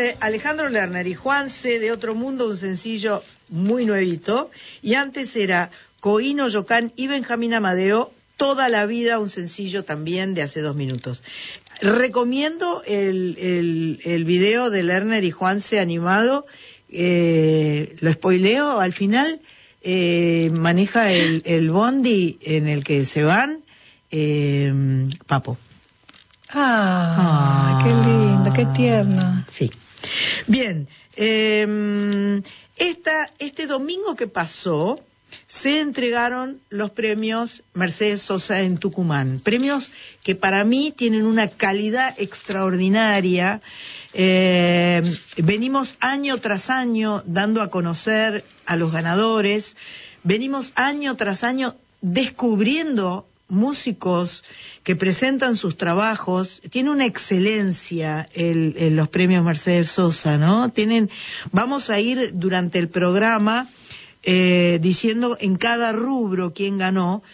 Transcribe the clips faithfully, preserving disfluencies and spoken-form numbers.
eh, Alejandro Lerner y Juanse de Otro Mundo, un sencillo muy nuevito. Y antes era Coino, Yocán y Benjamín Amadeo, Toda la Vida, un sencillo también de hace dos minutos. Recomiendo el, el, el video de Lerner y Juanse animado. Eh, lo spoileo al final. Eh, maneja el, el bondi en el que se van eh, Papo. Ah, ah, qué lindo, qué tierno. Sí. Bien, eh, esta, este domingo que pasó se entregaron los premios Mercedes Sosa en Tucumán. Premios que para mí tienen una calidad extraordinaria. Eh, venimos año tras año dando a conocer a los ganadores. Venimos año tras año descubriendo músicos que presentan sus trabajos. Tiene una excelencia el, el, los premios Mercedes Sosa, ¿no? Tienen, vamos a ir durante el programa eh, diciendo en cada rubro quién ganó.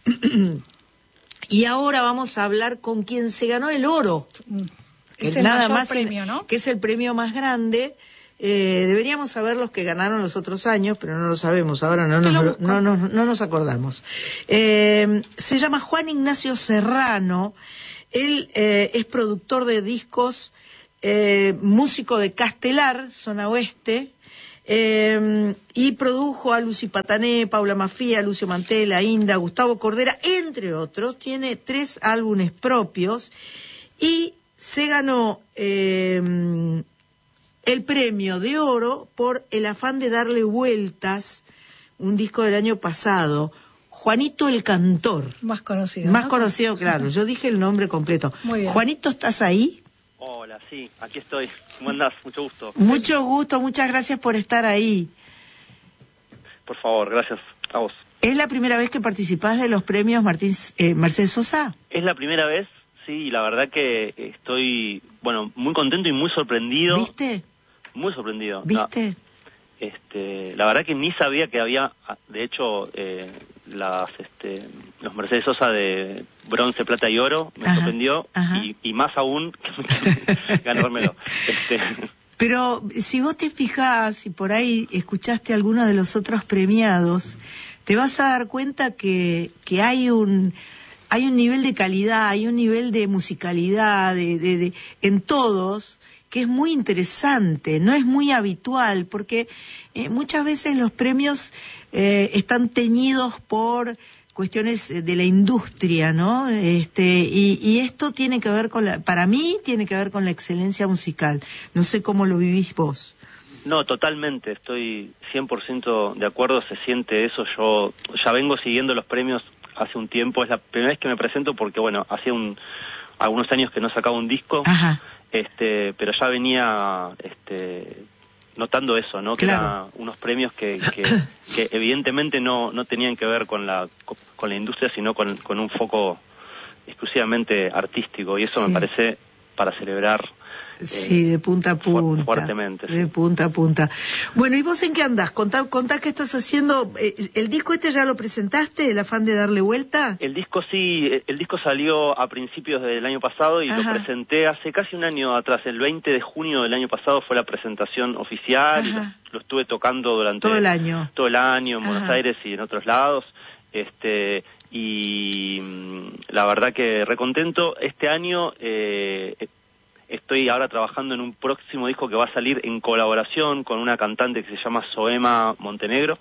Y ahora vamos a hablar con quien se ganó el oro. Es el nada mayor más premio, ¿no? Que es el premio más grande. Eh, deberíamos saber los que ganaron los otros años, pero no lo sabemos, ahora no, nos, no, no, no nos acordamos. Eh, se llama Juan Ignacio Serrano. Él eh, es productor de discos, eh, músico de Castelar, zona oeste, eh, y produjo a Lucy Patané, Paula Mafía, Lucio Mantela, Inda, Gustavo Cordera, entre otros. Tiene tres álbumes propios y se ganó eh, el premio de oro por El afán de darle vueltas, un disco del año pasado. Juanito el Cantor. Más conocido. Más ¿no? conocido, claro. Yo dije el nombre completo. Muy bien. Juanito, ¿estás ahí? Hola, sí, aquí estoy. ¿Cómo andás? Mucho gusto. Mucho gusto, muchas gracias por estar ahí. Por favor, gracias a vos. ¿Es la primera vez que participás de los premios Martín, eh, Mercedes Sosa? Es la primera vez, sí, y la verdad que estoy, bueno, muy contento y muy sorprendido. ¿Viste? Muy sorprendido. ¿Viste? No, este, la verdad que ni sabía que había, de hecho, eh, las, este, los Mercedes Sosa de bronce, plata y oro, me Ajá, sorprendió, ajá. y, y más aún ganármelo. Este. Pero si vos te fijás y por ahí escuchaste algunos de los otros premiados, te vas a dar cuenta que, que hay un... hay un nivel de calidad, hay un nivel de musicalidad de, de, de, en todos, que es muy interesante, no es muy habitual, porque eh, muchas veces los premios eh, están teñidos por cuestiones de la industria, ¿no? Este, y, y esto tiene que ver con la, para mí tiene que ver con la excelencia musical. No sé cómo lo vivís vos. No, totalmente, estoy cien por ciento de acuerdo, se siente eso. Yo ya vengo siguiendo los premios hace un tiempo, es la primera vez que me presento porque, bueno, hace un, algunos años que no sacaba un disco. Ajá. Este, pero ya venía este, notando eso, ¿no? Que Claro. eran unos premios que, que, que evidentemente no, no tenían que ver con la, con la industria, sino con, con un foco exclusivamente artístico, y eso Sí. me parece para celebrar. Sí, de punta a punta. Fuertemente. De Sí. punta a punta. Bueno, ¿y vos en qué andás? Contá, contá qué estás haciendo. Eh, ¿El disco este ya lo presentaste, El afán de darle vuelta? El disco sí, el disco salió a principios del año pasado y Ajá. lo presenté hace casi un año atrás. El veinte de junio del año pasado fue la presentación oficial. Y lo, lo estuve tocando durante todo el año. Todo el año en Ajá. Buenos Aires y en otros lados. Este y la verdad que recontento. Este año eh, estoy ahora trabajando en un próximo disco que va a salir en colaboración con una cantante que se llama Soema Montenegro,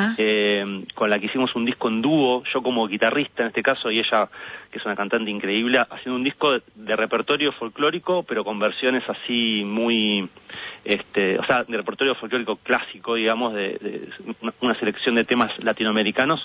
eh, con la que hicimos un disco en dúo, yo como guitarrista en este caso y ella, que es una cantante increíble, haciendo un disco de, de repertorio folclórico, pero con versiones así muy, este, o sea, de repertorio folclórico clásico, digamos, de, de una, una selección de temas latinoamericanos,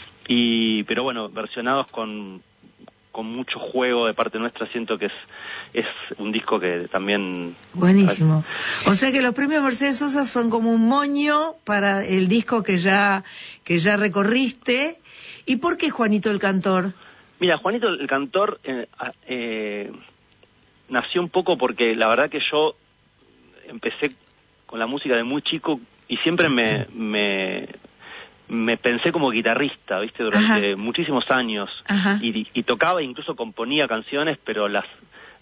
y pero bueno, versionados con con mucho juego de parte nuestra. Siento que es es un disco que también... Buenísimo. O sea que los premios Mercedes Sosa son como un moño para el disco que ya que ya recorriste. ¿Y por qué Juanito el Cantor? Mira, Juanito el Cantor eh, eh, nació un poco porque la verdad que yo empecé con la música de muy chico y siempre me... me me pensé como guitarrista, ¿viste? Durante Ajá. muchísimos años. Y, y tocaba, incluso componía canciones, pero las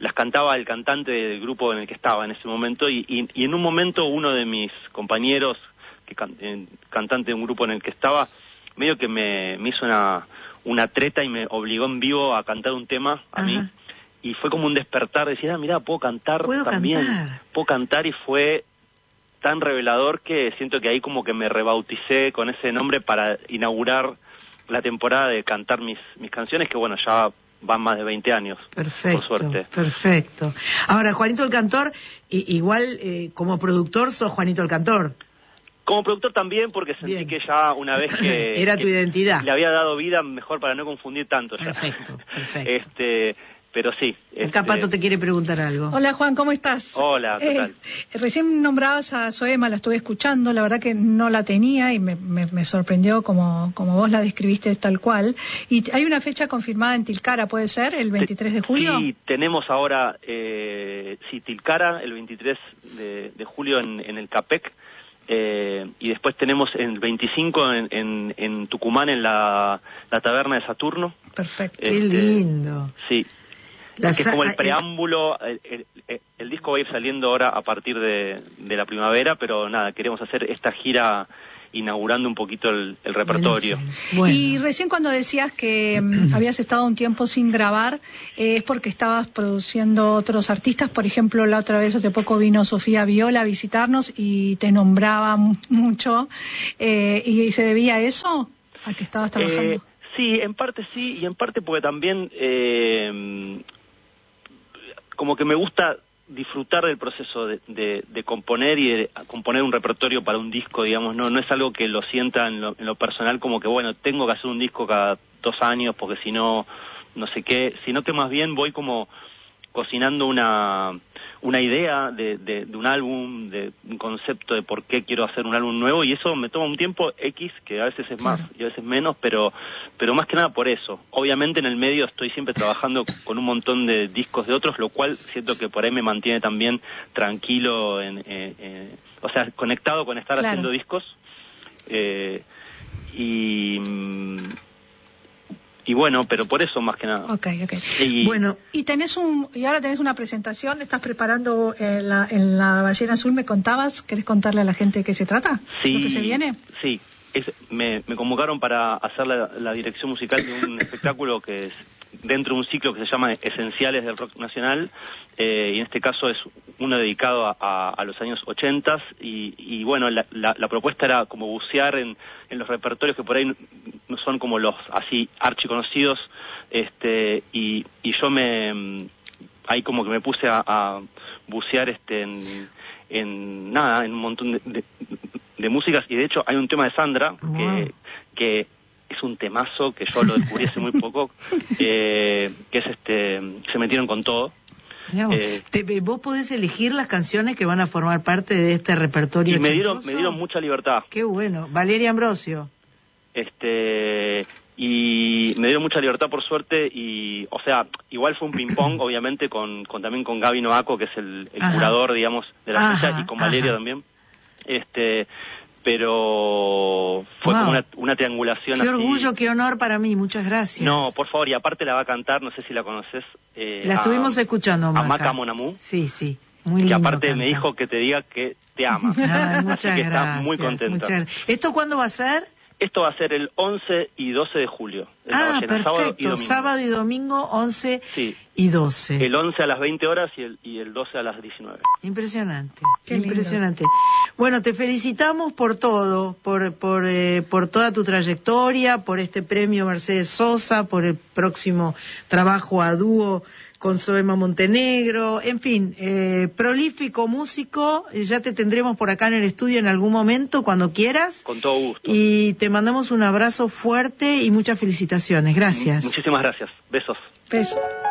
las cantaba el cantante del grupo en el que estaba en ese momento, y, y, y en un momento uno de mis compañeros, que can, eh, cantante de un grupo en el que estaba, medio que me, me hizo una, una treta y me obligó en vivo a cantar un tema a Ajá. mí, y fue como un despertar, decir, ah, mira, puedo cantar ¿Puedo también, cantar? puedo cantar, y fue tan revelador que siento que ahí como que me rebauticé con ese nombre para inaugurar la temporada de cantar mis, mis canciones, que bueno, ya van más de veinte años, perfecto, por suerte. Perfecto. Ahora, Juanito el Cantor, i- igual eh, como productor sos Juanito el Cantor. Como productor también, porque sentí Bien. que ya una vez que... Era que tu identidad. Le había dado vida, mejor para no confundir tanto. Ya. Perfecto, perfecto. Este, pero sí. El este... Capato te quiere preguntar algo. Hola Juan, ¿cómo estás? Hola, ¿qué tal? Eh, recién nombrabas a Zoema, la estuve escuchando, la verdad que no la tenía y me, me, me sorprendió como, como vos la describiste tal cual. Y hay una fecha confirmada en Tilcara, ¿puede ser? ¿El veintitrés de julio? Sí, tenemos ahora, eh, sí, Tilcara, el veintitrés de, de julio en, en el CAPEC. Eh, y después tenemos el veinticinco en, en, en Tucumán, en la, la taberna de Saturno. Perfecto. Qué Este, lindo. Sí. La que es como el sa- preámbulo, el, el, el, el disco va a ir saliendo ahora a partir de, de la primavera, pero nada, queremos hacer esta gira inaugurando un poquito el, el repertorio. Bueno. Y recién cuando decías que um, habías estado un tiempo sin grabar, eh, ¿es porque estabas produciendo otros artistas? Por ejemplo, la otra vez hace poco vino Sofía Viola a visitarnos y te nombraba m- mucho, eh, ¿y se debía a eso? ¿A que estabas trabajando? Eh, sí, en parte sí, y en parte porque también eh, como que me gusta disfrutar del proceso de, de, de componer y de componer un repertorio para un disco, digamos, no no es algo que lo sienta en lo, en lo personal como que, bueno, tengo que hacer un disco cada dos años porque si no, no sé qué, sino que más bien voy como cocinando una una idea de, de, de un álbum, de un concepto de por qué quiero hacer un álbum nuevo, y eso me toma un tiempo X, que a veces es más Claro. y a veces menos, pero pero más que nada por eso. Obviamente en el medio estoy siempre trabajando con un montón de discos de otros, lo cual siento que por ahí me mantiene también tranquilo, en, eh, eh, o sea, conectado con estar Claro. haciendo discos. Eh, y... Y bueno, pero por eso más que nada. Ok, ok. Y, Bueno, Y tenés un y ahora tenés una presentación, estás preparando eh, la, en la Ballena Azul, me contabas, ¿querés contarle a la gente de qué se trata? sí, ¿Lo que se viene? Sí, es, me, me convocaron para hacer la, la dirección musical de un espectáculo que es dentro de un ciclo que se llama Esenciales del Rock Nacional, eh, y en este caso es uno dedicado a, a, a los años ochentas, y, y bueno, la, la, la propuesta era como bucear en, en los repertorios que por ahí no son como los así archiconocidos, este, y, y yo me, ahí como que me puse a, a bucear este en, en nada, en un montón de, de, de músicas, y de hecho hay un tema de Sandra Wow. que, que es un temazo que yo lo descubrí hace muy poco, eh, que es este, Se metieron con todo. mirá vos, Eh, Te- vos podés elegir las canciones que van a formar parte de este repertorio. y me dieron, chistoso. me dieron mucha libertad. Qué bueno. Valeria Ambrosio. Este, y me dieron mucha libertad por suerte, y o sea, igual fue un ping pong obviamente con, con también con Gaby Noaco, que es el, el Ajá. curador, digamos, de la Ajá, fecha, y con Valeria ajá. también. Este, pero fue Wow. como una, una triangulación Qué así. orgullo, qué honor para mí. Muchas gracias. No, por favor, y aparte la va a cantar, no sé si la conoces. Eh, La a- estuvimos escuchando, a Maca. Maca Monamú, Sí, sí. Muy que lindo aparte me canta. dijo que te diga que te ama. Ah, Así muchas que gracias. está muy contenta. muchas gracias. ¿Esto cuándo va a ser? Esto va a ser el once y doce de julio. En La Ah, Ballena, sábado y perfecto. domingo. Sábado y domingo, once Sí. y doce. El once a las veinte horas y el, y el doce a las diecinueve. Impresionante, Qué lindo. impresionante. Bueno, te felicitamos por todo, por por eh, por toda tu trayectoria, por este premio Mercedes Sosa, por el próximo trabajo a dúo con Zoema Montenegro, en fin, eh, prolífico músico, eh, ya te tendremos por acá en el estudio en algún momento, cuando quieras, Con todo gusto. y te mandamos un abrazo fuerte y muchas felicitaciones. Gracias. Muchísimas gracias. Besos. Beso.